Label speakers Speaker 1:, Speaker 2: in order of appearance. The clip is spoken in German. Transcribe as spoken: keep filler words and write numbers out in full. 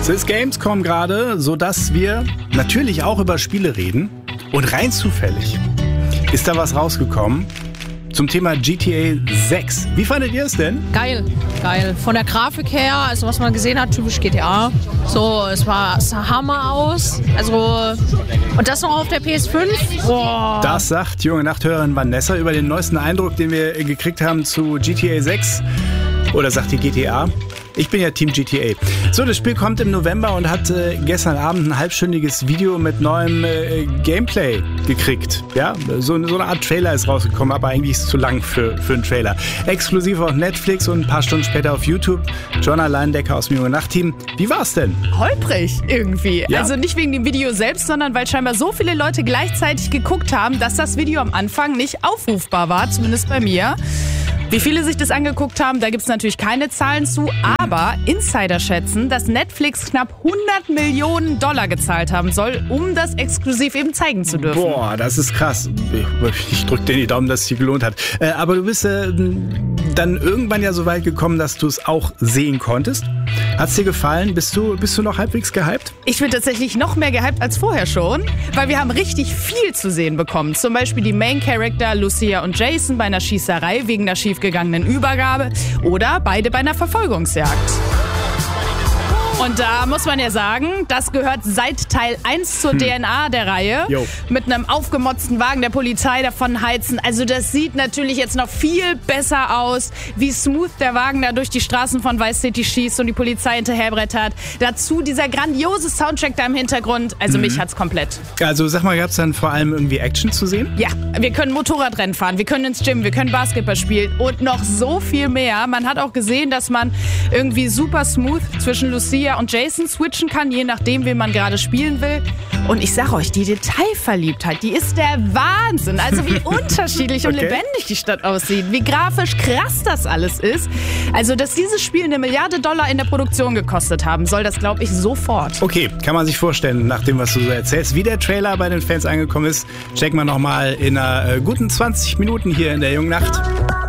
Speaker 1: Es ist Gamescom gerade, sodass wir natürlich auch über Spiele reden. Und rein zufällig ist da was rausgekommen zum Thema G T A sechs. Wie fandet ihr es denn?
Speaker 2: Geil, geil. Von der Grafik her, also was man gesehen hat, typisch G T A. So, es war, es sah Hammer aus. Also, und das noch auf der P S fünf. Boah.
Speaker 1: Das sagt junge Nachthörerin Vanessa über den neuesten Eindruck, den wir gekriegt haben zu G T A sechs. Oder sagt die G T A? Ich bin ja Team G T A. So, das Spiel kommt im November und hat äh, gestern Abend ein halbstündiges Video mit neuem äh, Gameplay gekriegt. Ja, so, so eine Art Trailer ist rausgekommen, aber eigentlich ist es zu lang für, für einen Trailer. Exklusiv auf Netflix und ein paar Stunden später auf YouTube. Joanna Leindecker aus dem Junge Nacht-Team. Wie war's denn?
Speaker 3: Holprig irgendwie.
Speaker 1: Ja.
Speaker 3: Also nicht wegen dem Video selbst, sondern weil scheinbar so viele Leute gleichzeitig geguckt haben, dass das Video am Anfang nicht aufrufbar war, zumindest bei mir. Wie viele sich das angeguckt haben, da gibt es natürlich keine Zahlen zu, aber Insider schätzen, dass Netflix knapp hundert Millionen Dollar gezahlt haben soll, um das exklusiv eben zeigen zu dürfen.
Speaker 1: Boah, das ist krass. Ich drück dir die Daumen, dass es sich gelohnt hat. Äh, aber du bist äh, dann irgendwann ja so weit gekommen, dass du es auch sehen konntest. Hat's dir gefallen? Bist du, bist du noch halbwegs gehypt?
Speaker 3: Ich bin tatsächlich noch mehr gehypt als vorher schon, weil wir haben richtig viel zu sehen bekommen. Zum Beispiel die Main Character Lucia und Jason bei einer Schießerei wegen der schiefgegangenen Übergabe oder beide bei einer Verfolgungsjagd. Und da muss man ja sagen, das gehört seit Teil eins zur hm. D N A der Reihe.
Speaker 1: Jo.
Speaker 3: Mit einem aufgemotzten Wagen der Polizei davon heizen. Also das sieht natürlich jetzt noch viel besser aus, wie smooth der Wagen da durch die Straßen von Vice City schießt und die Polizei hinterherbrettert. Dazu dieser grandiose Soundtrack da im Hintergrund. Also mhm. mich hat's komplett.
Speaker 1: Also sag mal, gab's dann vor allem irgendwie Action zu sehen?
Speaker 3: Ja, wir können Motorradrennen fahren, wir können ins Gym, wir können Basketball spielen und noch so viel mehr. Man hat auch gesehen, dass man irgendwie super smooth zwischen Lucia und Jason switchen kann, je nachdem, wen man gerade spielen will. Und ich sag euch, die Detailverliebtheit, die ist der Wahnsinn. Also wie unterschiedlich und
Speaker 1: okay.
Speaker 3: lebendig die Stadt aussieht, wie grafisch krass das alles ist. Also, dass dieses Spiel eine Milliarde Dollar in der Produktion gekostet haben soll, das glaube ich sofort.
Speaker 1: Okay, kann man sich vorstellen, nach dem, was du so erzählst. Wie der Trailer bei den Fans angekommen ist, checken wir nochmal in einer äh, guten zwanzig Minuten hier in der Jungen Nacht.